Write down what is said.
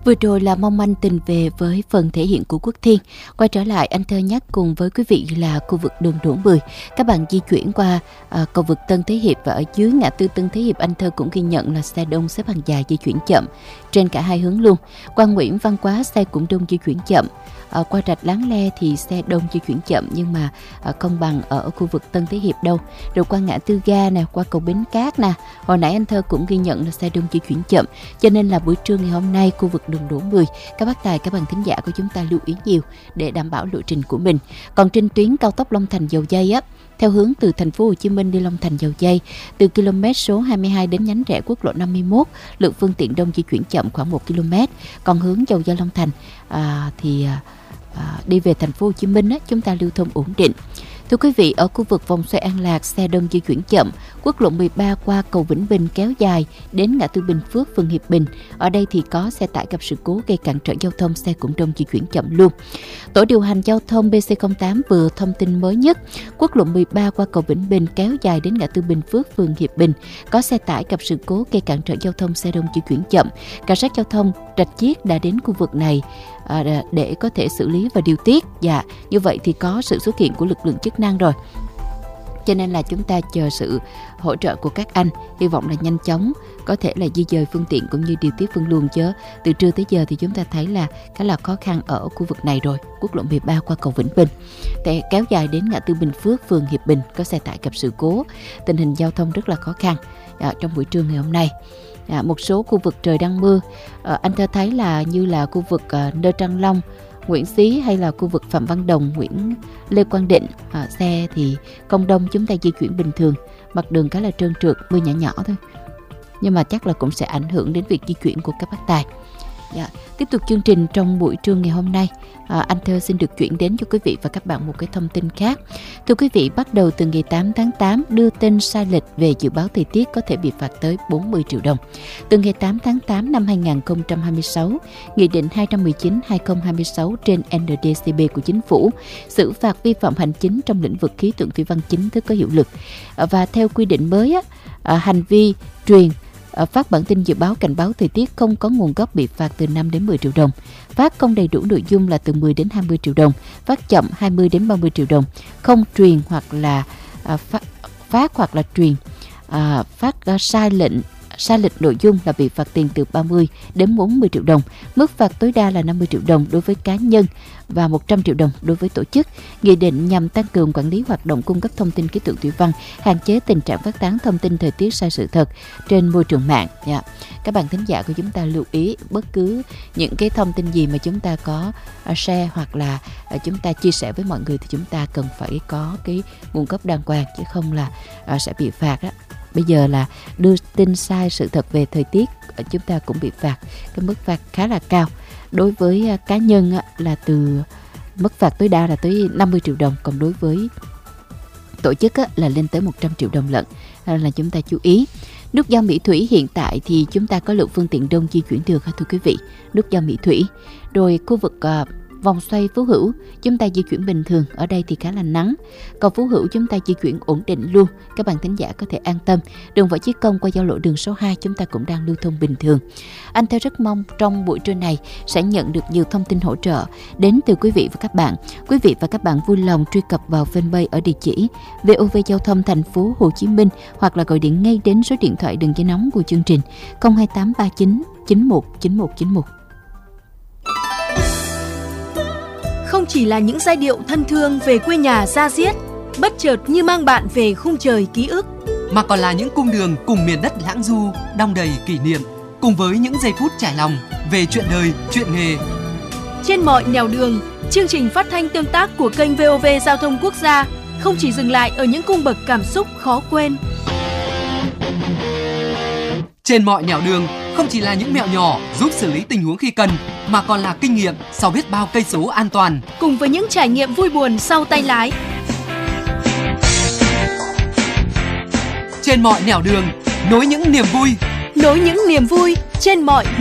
Vừa rồi là mong manh tình về với phần thể hiện của Quốc Thiên. Quay trở lại, anh Thơ nhắc cùng với quý vị là khu vực đường Đỗ Mười. Các bạn di chuyển qua cầu vượt Tân Thế Hiệp và ở dưới ngã tư Tân Thế Hiệp, anh Thơ cũng ghi nhận là xe đông xếp hàng dài di chuyển chậm trên cả hai hướng luôn. Qua Nguyễn Văn Quá xe cũng đông di chuyển chậm. Qua rạch Láng Le thì xe đông di chuyển chậm nhưng mà không bằng ở khu vực Tân Thế Hiệp đâu. Rồi qua ngã tư ga nè, qua cầu Bến Cát nè, hồi nãy anh Thơ cũng ghi nhận là xe đông di chuyển chậm. Cho nên là buổi trưa ngày hôm nay khu vực đường Đỗ Mười, các bác tài, các bạn thính giả của chúng ta lưu ý nhiều để đảm bảo lộ trình của mình. Còn trên tuyến cao tốc Long Thành Dầu Giây á, theo hướng từ thành phố Hồ Chí Minh đi Long Thành Dầu Giây, từ km số 22 đến nhánh rẽ quốc lộ 51, lượng phương tiện đông di chuyển chậm khoảng 1 km. Còn hướng Dầu Giây Long Thành đi về thành phố Hồ Chí Minh á, chúng ta lưu thông ổn định. Thưa quý vị, ở khu vực vòng xoay An Lạc, xe đông di chuyển chậm. Quốc lộ 13 qua cầu Vĩnh Bình kéo dài đến ngã tư Bình Phước, phường Hiệp Bình. Ở đây thì có xe tải gặp sự cố gây cản trở giao thông, xe cũng đông di chuyển chậm luôn. Tổ điều hành giao thông BC08 vừa thông tin mới nhất. Quốc lộ 13 qua cầu Vĩnh Bình kéo dài đến ngã tư Bình Phước, phường Hiệp Bình. Có xe tải gặp sự cố gây cản trở giao thông, xe đông di chuyển chậm. Cảnh sát giao thông Rạch Chiếc đã đến khu vực này để có thể xử lý và điều tiết. Dạ, như vậy thì có sự xuất hiện của lực lượng chức năng rồi. Cho nên là chúng ta chờ sự hỗ trợ của các anh, hy vọng là nhanh chóng có thể là di dời phương tiện cũng như điều tiết phân luồng, chứ từ trưa tới giờ thì chúng ta thấy là khá là khó khăn ở khu vực này rồi. Quốc lộ 13 qua cầu Vĩnh Bình kéo dài đến ngã tư Bình Phước, phường Hiệp Bình, có xe tải gặp sự cố, tình hình giao thông rất là khó khăn trong buổi trưa ngày hôm nay. Một số khu vực trời đang mưa, anh Thơ thấy là như là khu vực Nơ Trăng Long, Nguyễn Xí hay là khu vực Phạm Văn Đồng, Nguyễn Lê Quang Định, xe thì không đông, chúng ta di chuyển bình thường, mặt đường khá là trơn trượt, mưa nhỏ nhỏ thôi, nhưng mà chắc là cũng sẽ ảnh hưởng đến việc di chuyển của các bác tài. Tiếp tục chương trình trong buổi trưa ngày hôm nay, anh Thơ xin được chuyển đến cho quý vị và các bạn một cái thông tin khác. Thưa quý vị, bắt đầu từ ngày 8 tháng 8, đưa tin sai lệch về dự báo thời tiết có thể bị phạt tới 40 triệu đồng. Từ ngày 8 tháng 8 năm 2026, Nghị định 219/2026 trên NDCP của Chính phủ xử phạt vi phạm hành chính trong lĩnh vực khí tượng thủy văn chính thức có hiệu lực. Và theo quy định mới, hành vi truyền phát bản tin dự báo cảnh báo thời tiết không có nguồn gốc bị phạt từ 5 đến 10 triệu đồng. Phát không đầy đủ nội dung là từ 10 đến 20 triệu đồng. Phát chậm 20 đến 30 triệu đồng. Không truyền hoặc là phát hoặc là truyền phát sai lệch nội dung là bị phạt tiền từ 30 đến 40 triệu đồng. Mức phạt tối đa là 50 triệu đồng đối với cá nhân và 100 triệu đồng đối với tổ chức. Nghị định nhằm tăng cường quản lý hoạt động cung cấp thông tin khí tượng thủy văn, hạn chế tình trạng phát tán thông tin thời tiết sai sự thật trên môi trường mạng. Các bạn thính giả của chúng ta lưu ý, bất cứ những cái thông tin gì mà chúng ta có share hoặc là chúng ta chia sẻ với mọi người thì chúng ta cần phải có cái nguồn gốc đàng hoàng, chứ không là sẽ bị phạt đó. Bây giờ là đưa tin sai sự thật về thời tiết, chúng ta cũng bị phạt. Cái mức phạt khá là cao. Đối với cá nhân là từ mức phạt tối đa là tới 50 triệu đồng, còn đối với tổ chức là lên tới 100 triệu đồng lận. Nên là chúng ta chú ý. Nút giao Mỹ Thủy hiện tại thì chúng ta có lượng phương tiện đông di chuyển được, thưa quý vị. Nút giao Mỹ Thủy. Rồi khu vực vòng xoay Phú Hữu chúng ta di chuyển bình thường, ở đây thì khá là nắng. Còn Phú Hữu chúng ta di chuyển ổn định luôn, các bạn thính giả có thể an tâm. Đường Võ Chí Công qua giao lộ đường số 2 chúng ta cũng đang lưu thông bình thường. Anh Thơ rất mong trong buổi trưa này sẽ nhận được nhiều thông tin hỗ trợ đến từ quý vị và các bạn. Quý vị và các bạn vui lòng truy cập vào fanpage ở địa chỉ VOV Giao thông thành phố Hồ Chí Minh hoặc là gọi điện ngay đến số điện thoại đường dây nóng của chương trình 02839 919191. Không chỉ là những giai điệu thân thương về quê nhà da diết, bất chợt như mang bạn về khung trời ký ức, mà còn là những cung đường cùng miền đất lãng du, đong đầy kỷ niệm, cùng với những giây phút trải lòng về chuyện đời, chuyện nghề. Trên mọi nẻo đường, chương trình phát thanh tương tác của kênh VOV Giao thông Quốc gia không chỉ dừng lại ở những cung bậc cảm xúc khó quên. Trên mọi nẻo đường không chỉ là những mẹo nhỏ giúp xử lý tình huống khi cần, mà còn là kinh nghiệm sau biết bao cây số an toàn, cùng với những trải nghiệm vui buồn sau tay lái. Trên mọi nẻo đường, nối những niềm vui trên mọi